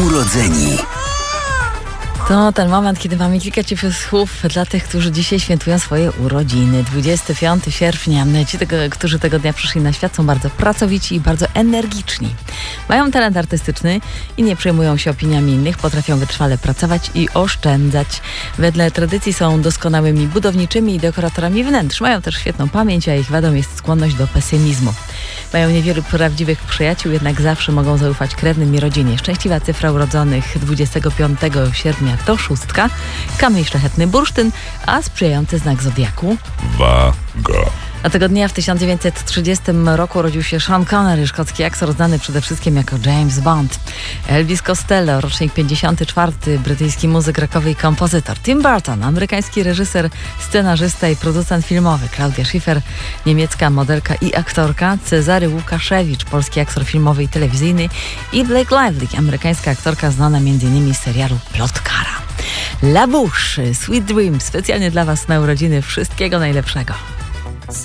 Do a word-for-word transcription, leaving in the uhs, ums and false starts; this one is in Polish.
Urodzeni. To ten moment, kiedy mamy kilka ciepłych słów dla tych, którzy dzisiaj świętują swoje urodziny. dwudziestego piątego sierpnia. Ci, tego, którzy tego dnia przyszli na świat, są bardzo pracowici i bardzo energiczni. Mają talent artystyczny i nie przejmują się opiniami innych, potrafią wytrwale pracować i oszczędzać. Wedle tradycji są doskonałymi budowniczymi i dekoratorami wnętrz. Mają też świetną pamięć, a ich wadą jest skłonność do pesymizmu. Mają niewielu prawdziwych przyjaciół, jednak zawsze mogą zaufać krewnym i rodzinie. Szczęśliwa cyfra urodzonych dwudziestego piątego sierpnia to szóstka, kamień szlachetny bursztyn, a sprzyjający znak zodiaku Waga. A tego dnia w tysiąc dziewięćset trzydziestym roku urodził się Sean Connery, szkocki aktor znany przede wszystkim jako James Bond. Elvis Costello, rocznik pięćdziesiąty czwarty, brytyjski muzyk rockowy i kompozytor. Tim Burton, amerykański reżyser, scenarzysta i producent filmowy. Claudia Schiffer, niemiecka modelka i aktorka. Cezary Łukaszewicz, polski aktor filmowy i telewizyjny. I Blake Lively, amerykańska aktorka znana m.in. z serialu Plotkara. La Bouche, Sweet Dreams, specjalnie dla Was na urodziny. Wszystkiego najlepszego.